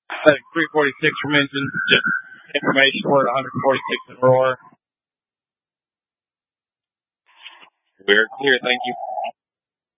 346 from engine. Just information, we're at 146 in roar. We're clear, thank you.